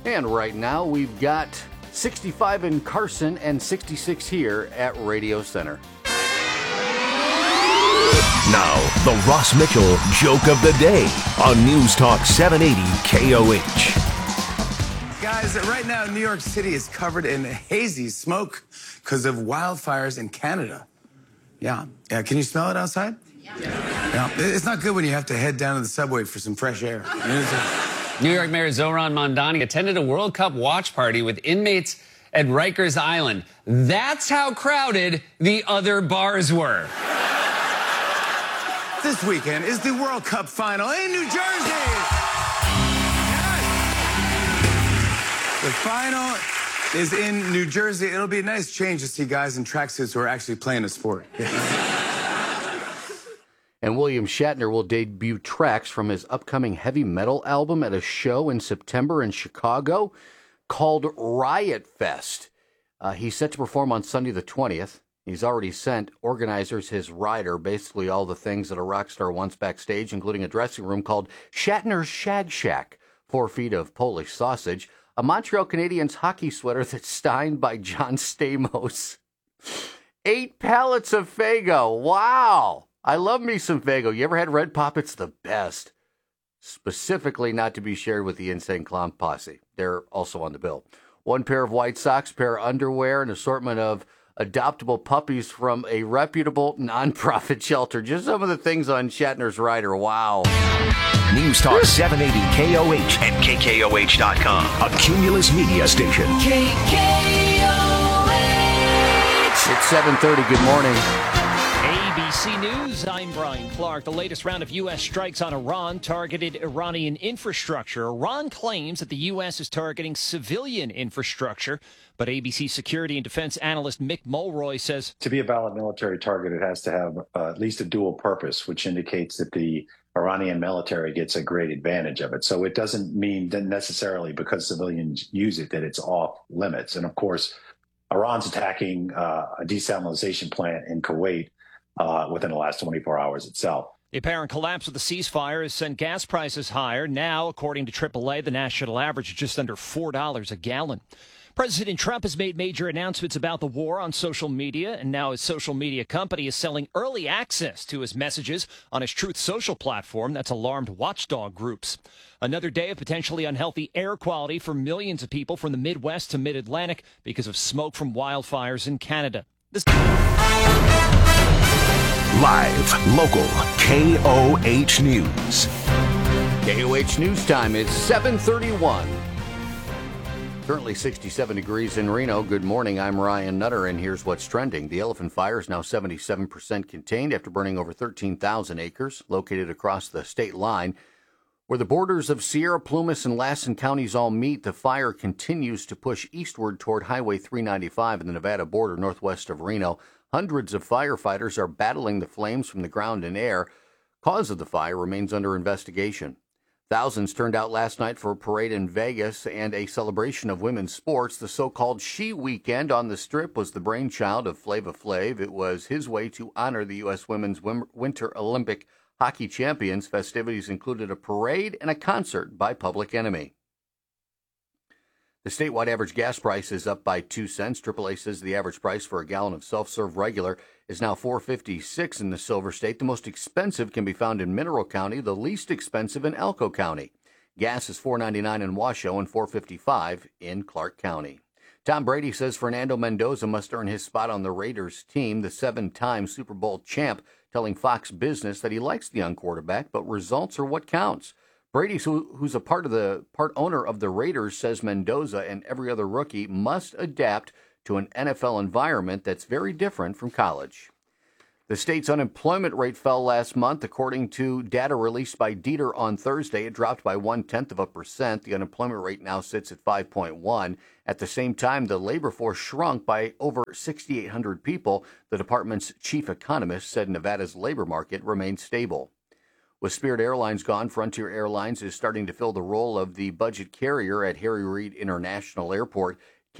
And right now we've got 65 in Carson and 66 here at Radio Center. Now, the Ross Mitchell joke of the day on News Talk 780 KOH. Guys, right now New York City is covered in hazy smoke because of wildfires in Canada. Yeah. Can you smell it outside? Yeah. It's not good when you have to head down to the subway for some fresh air. New York Mayor Zohran Mamdani attended a World Cup watch party with inmates at Rikers Island. That's how crowded the other bars were. This weekend is the World Cup final in New Jersey. Yes. The final is in New Jersey. It'll be a nice change to see guys in tracksuits who are actually playing a sport. And William Shatner will debut tracks from his upcoming heavy metal album at a show in September in Chicago called Riot Fest. He's set to perform on Sunday the 20th. He's already sent organizers his rider, basically all the things that a rock star wants backstage, including a dressing room called Shatner's Shag Shack, 4 feet of Polish sausage, a Montreal Canadiens hockey sweater that's signed by John Stamos, 8 pallets of Faygo. Wow! I love me some Faygo. You ever had Red Pop? It's the best. Specifically not to be shared with the Insane Clown Posse. They're also on the bill. 1 pair of white socks, pair of underwear, an assortment of adoptable puppies from a reputable nonprofit shelter. Just some of the things on Shatner's rider. Wow. News Talk 780 KOH and KKOH.com. A Cumulus media station. KKOH. It's 7:30. Good morning. ABC News, I'm Brian Clark. The latest round of U.S. strikes on Iran targeted Iranian infrastructure. Iran claims that the U.S. is targeting civilian infrastructure, but ABC security and defense analyst Mick Mulroy says, to be a valid military target, it has to have at least a dual purpose, which indicates that the Iranian military gets a great advantage of it. So it doesn't mean that necessarily because civilians use it that it's off limits. And of course, Iran's attacking a desalination plant in Kuwait within the last 24 hours itself. The apparent collapse of the ceasefire has sent gas prices higher. Now, according to AAA, the national average is just under $4 a gallon. President Trump has made major announcements about the war on social media, and now his social media company is selling early access to his messages on his Truth Social platform that's alarmed watchdog groups. Another day of potentially unhealthy air quality for millions of people from the Midwest to Mid-Atlantic because of smoke from wildfires in Canada. Live, local, KOH News. KOH News Time is 7:31. Currently 67 degrees in Reno. Good morning. I'm Ryan Nutter, and here's what's trending. The Elephant Fire is now 77% contained after burning over 13,000 acres, located across the state line. Where the borders of Sierra, Plumas, and Lassen counties all meet, the fire continues to push eastward toward Highway 395 and the Nevada border northwest of Reno. Hundreds of firefighters are battling the flames from the ground and air. Cause of the fire remains under investigation. Thousands turned out last night for a parade in Vegas and a celebration of women's sports. The so-called She Weekend on the Strip was the brainchild of Flava Flav. It was his way to honor the U.S. Women's Winter Olympic hockey champions. Festivities included a parade and a concert by Public Enemy. The statewide average gas price is up by 2 cents. AAA says the average price for a gallon of self-serve regular is now $4.56 in the Silver State. The most expensive can be found in Mineral County, the least expensive in Elko County. Gas is $4.99 in Washoe and $4.55 in Clark County. Tom Brady says Fernando Mendoza must earn his spot on the Raiders team. The 7-time Super Bowl champ telling Fox Business that he likes the young quarterback, but results are what counts. Brady, who's a part owner of the Raiders, says Mendoza and every other rookie must adapt to an NFL environment that's very different from college. The state's unemployment rate fell last month. According to data released by Dieter on Thursday, it dropped by 0.1%. The unemployment rate now sits at 5.1. At the same time, the labor force shrunk by over 6,800 people. The department's chief economist said Nevada's labor market remains stable. With Spirit Airlines gone, Frontier Airlines is starting to fill the role of the budget carrier at Harry Reid International Airport.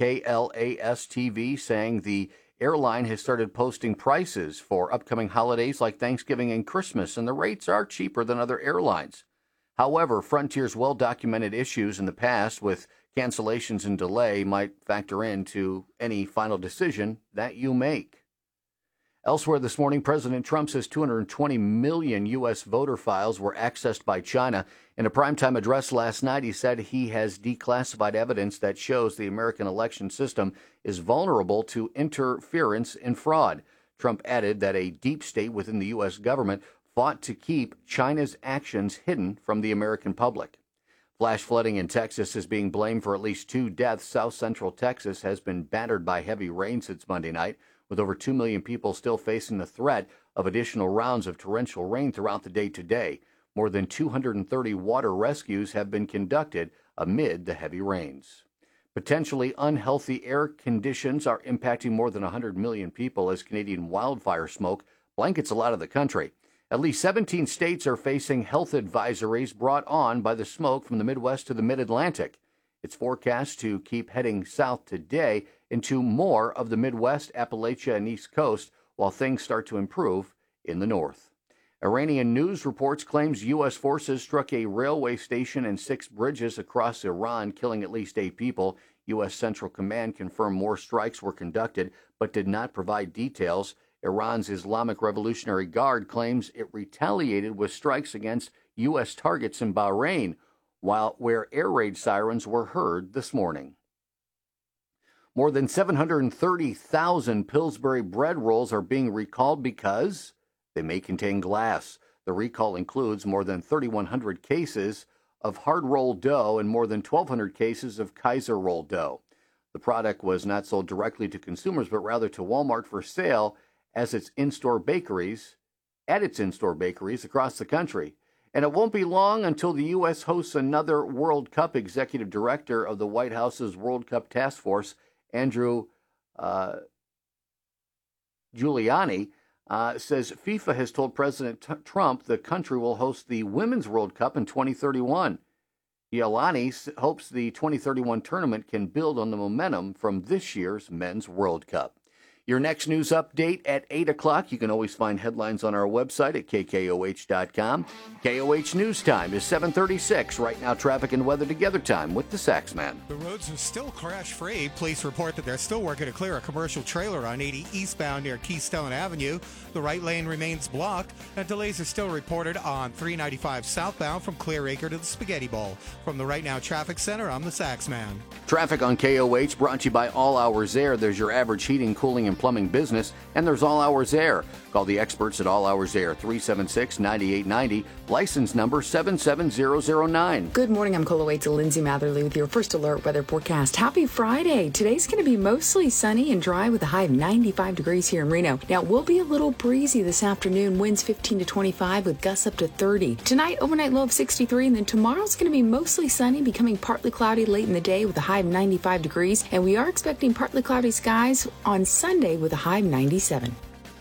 KLAS-TV saying the airline has started posting prices for upcoming holidays like Thanksgiving and Christmas, and the rates are cheaper than other airlines. However, Frontier's well-documented issues in the past with Cancellations and delay might factor into any final decision that you make. Elsewhere this morning, President Trump says 220 million U.S. voter files were accessed by China. In a primetime address last night, he said he has declassified evidence that shows the American election system is vulnerable to interference and fraud. Trump added that a deep state within the U.S. government fought to keep China's actions hidden from the American public. Flash flooding in Texas is being blamed for at least 2 deaths. South Central Texas has been battered by heavy rain since Monday night, with over 2 million people still facing the threat of additional rounds of torrential rain throughout the day today. More than 230 water rescues have been conducted amid the heavy rains. Potentially unhealthy air conditions are impacting more than 100 million people as Canadian wildfire smoke blankets a lot of the country. At least 17 states are facing health advisories brought on by the smoke from the Midwest to the Mid-Atlantic. It's forecast to keep heading south today into more of the Midwest, Appalachia, and East Coast, while things start to improve in the north. Iranian news reports claims U.S. forces struck a railway station and 6 bridges across Iran, killing at least 8 people. U.S. Central Command confirmed more strikes were conducted, but did not provide details. Iran's Islamic Revolutionary Guard claims it retaliated with strikes against U.S. targets in Bahrain, where air raid sirens were heard this morning. More than 730,000 Pillsbury bread rolls are being recalled because they may contain glass. The recall includes more than 3,100 cases of hard rolled dough and more than 1,200 cases of Kaiser rolled dough. The product was not sold directly to consumers, but rather to Walmart for sale at its in-store bakeries across the country. And it won't be long until the U.S. hosts another World Cup. Executive Director of the White House's World Cup Task Force, Andrew Giuliani, says FIFA has told President Trump the country will host the Women's World Cup in 2031. Giuliani hopes the 2031 tournament can build on the momentum from this year's Men's World Cup. Your next news update at 8 o'clock. You can always find headlines on our website at KKOH.com. KOH News Time is 7:36. Right now, traffic and weather together time with the Saxman. The roads are still crash-free. Police report that they're still working to clear a commercial trailer on 80 eastbound near Keystone Avenue. The right lane remains blocked, and delays are still reported on 395 southbound from Clear Acre to the Spaghetti Bowl. From the Right Now Traffic Center, I'm the Saxman. Traffic on KOH brought to you by All Hours Air. There's your average heating, cooling, and plumbing business, and there's All Hours Air. Call the experts at All Hours Air, 376-9890, license number 77009. Good morning, I'm Cola Waits, Lindsay Matherly with your first alert weather forecast. Happy Friday. Today's going to be mostly sunny and dry with a high of 95 degrees here in Reno. Now, it will be a little breezy this afternoon, winds 15 to 25 with gusts up to 30. Tonight, overnight low of 63, and then tomorrow's going to be mostly sunny, becoming partly cloudy late in the day with a high of 95 degrees, and we are expecting partly cloudy skies on Sunday with a high of 97.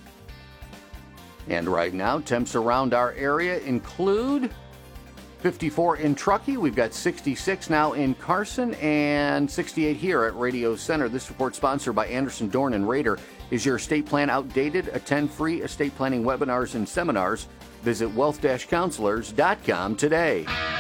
And right now, temps around our area include 54 in Truckee. We've got 66 now in Carson and 68 here at Radio Center. This report, sponsored by Anderson, Dorn, and Rader. Is your estate plan outdated? Attend free estate planning webinars and seminars. Visit wealth-counselors.com today.